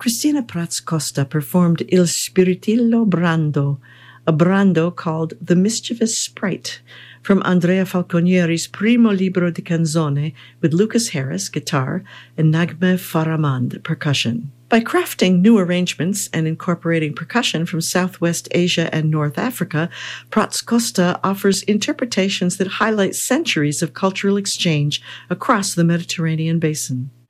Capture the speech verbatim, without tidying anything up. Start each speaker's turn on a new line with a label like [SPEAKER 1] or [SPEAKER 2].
[SPEAKER 1] Cristina Prats Costa performed Il Spiritillo Brando, a brando called The Mischievous Sprite, from Andrea Falconieri's Primo Libro di Canzone, with Lucas Harris, guitar, and Nagme Faramand, percussion. By crafting new arrangements and incorporating percussion from Southwest Asia and North Africa, Prats Costa offers interpretations that highlight centuries of cultural exchange across the Mediterranean basin.